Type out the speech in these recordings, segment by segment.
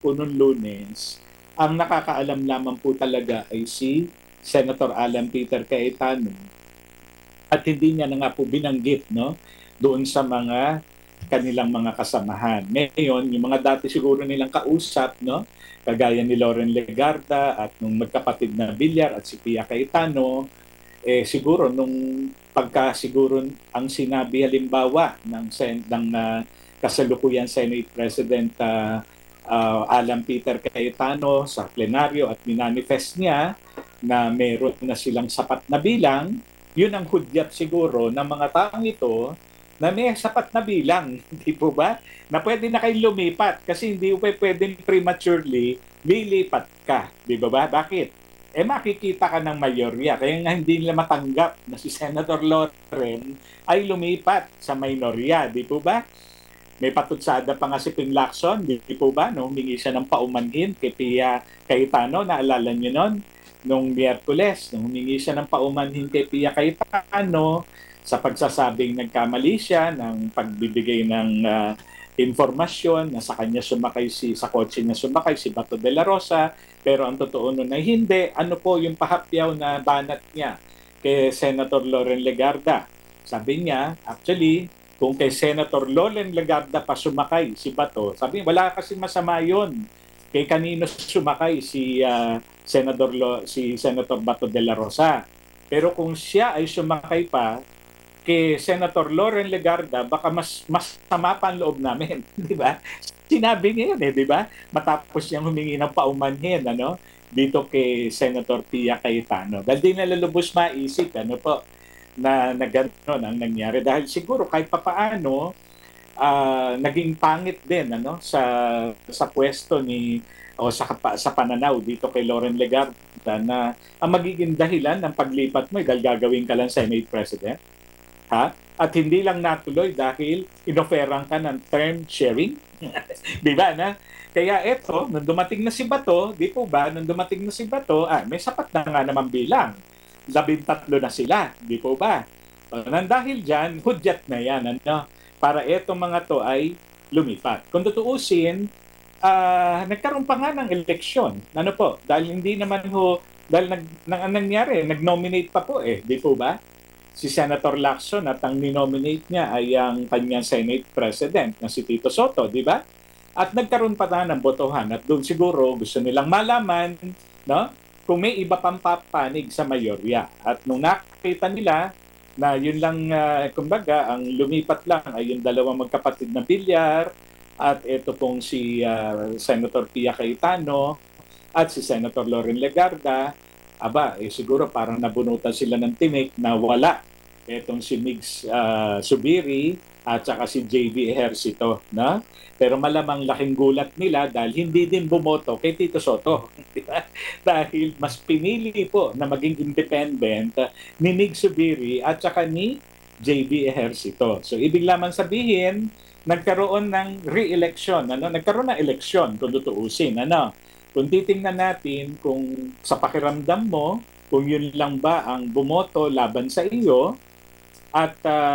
po nung Lunes, ang nakakaalam lamang po talaga ay si Senator Alan Peter Cayetano at hindi niya na nga po binanggit, no, doon sa mga kanilang mga kasamahan. Ngayon, yung mga dati siguro nilang kausap, no, kagaya ni Loren Legarda at nung magkapatid na Villar at si Pia Cayetano, siguro nung pagka siguro ang sinabi halimbawa ng kasalukuyan Senate President Alan Peter Cayetano sa plenaryo at minanifest niya na meron na silang sapat na bilang, yun ang hudyat siguro ng mga taong ito na may sapat na bilang, di po ba? Na pwede na kayong lumipat kasi hindi po pwedeng prematurely lilipat ka, di ba ba? Bakit? Makikita ka ng mayorya. Kaya nga hindi nila matanggap na si Senator Loren ay lumipat sa minorya, di po ba? May patutsada pa nga si Ping Lacson, di po ba? No? Humingi siya ng paumanhin kay Pia Cayetano, naalala niyo nun? Nung Miyerkules, nung humingi siya ng paumanhin kay Pia Cayetano sa pagsasabing nagkamali siya ng pagbibigay ng informasyon na sa kanya sumakay sa kotse niya sumakay si Bato de la Rosa, pero ang totoo nun ay hindi. Ano po yung pahapyaw na banat niya kay Senator Loren Legarda? Sabi niya, actually, kung kay Senator Loren Legarda pa sumakay si Bato, sabi niya, wala kasi masama yun. Kay kanino sumakay si Senator Bato de la Rosa. Pero kung siya ay sumakay pa kay Senator Loren Legarda, baka mas tama pa ang loob namin, di ba? Sinabi niya yun di ba? Matapos niyang humingi ng paumanhin, ano, dito kay Senator Pia Cayetano. Dahil di nalalubos maisip, ano po, na gano'n ang nangyari. Dahil siguro kahit papaano, naging pangit din ano sa pwesto ni o sa pananaw dito kay Loren Legarda na ang magiging dahilan ng paglipat mo ay dahil gagawin ka lang Senate President. Ha? At hindi lang natuloy dahil inoferan ka ng term sharing. Di ba na? Kaya eto, nung dumating na si Bato, di po ba, nung dumating na si Bato, may sapat na nga naman bilang. 13 na sila, di po ba? Nang dahil dyan, hudyat na yan, ano? Para etong mga to ay lumipat. Kung tutuusin, nagkaroon pa nga ng eleksyon. Ano po? Dahil hindi naman dahil nangyari, nag-nominate pa po di po ba? Si Senator Lacson at ang ninominate niya ay ang kanyang Senate President na si Tito Soto, di ba? At nagkaroon pa na ng botohan at doon siguro gusto nilang malaman, no? Kung may iba pang papanig sa mayorya. At nung nakita nila na yun lang, kumbaga, ang lumipat lang ay yung dalawang magkapatid na Villar at ito pong si Senator Pia Cayetano at si Senator Loren Legarda, siguro parang nabunutan sila ng tinik na wala etong si Migs Subiri at saka si JV Ejercito, na? Pero malamang laking gulat nila dahil hindi din bumoto kay Tito Soto. Dahil mas pinili po na maging independent ni Migs Subiri at saka ni JV Ejercito. So ibig lamang sabihin, nagkaroon ng re-election, ano? Nagkaroon ng eleksyon kung tutuusin, ano? Kung titingnan natin kung sa pakiramdam mo, kung yun lang ba ang bumoto laban sa iyo, at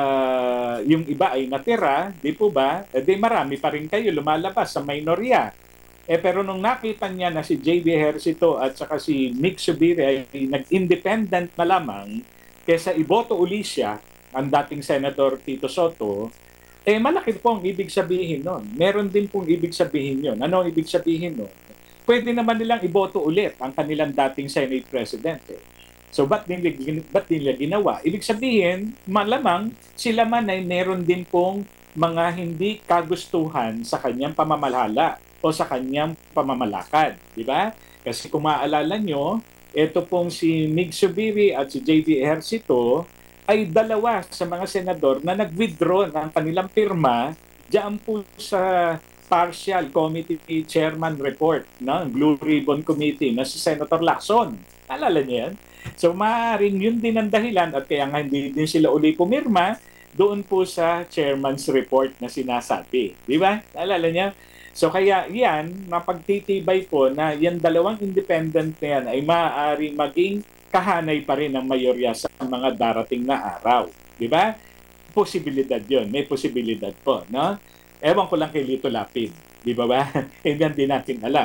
yung iba ay natira, di po ba? Di marami pa rin kayo lumalabas sa minorya. Pero nung nakita niya na si J.B. Ejercito at saka si Mick Subiri ay nag-independent na lamang kesa iboto uli siya, ang dating Senator Tito Soto, malaki po ang ibig sabihin nun. Meron din pong ibig sabihin yun. Ano ang ibig sabihin nun? Pwede naman nilang iboto ulit ang kanilang dating Senate President. So ba't nila ginawa? Ibig sabihin, malamang sila man ay meron din pong mga hindi kagustuhan sa kanyang pamamalhala o sa kanyang pamamalakad. Di ba? Kasi kung maaalala nyo, ito pong si Mig Subiri at si J.V. Ejercito ay dalawa sa mga senador na nag-withdraw ng kanilang pirma diyan po sa partial committee chairman report ng Blue Ribbon Committee na si Senator Lacson. Alala niyo yan? So maaaring yun din ang dahilan at kaya nga hindi din sila uli pumirma doon po sa chairman's report na sinasabi. Di ba? Alala niya? So kaya yan, mapagtitibay po na yan dalawang independent na yan ay maaaring maging kahanay pa rin ng mayorya sa mga darating na araw. Di ba? Posibilidad yon, may posibilidad po. No? Ewan ko lang kay Lito Lapid. Di ba ba? Yan din natin alam.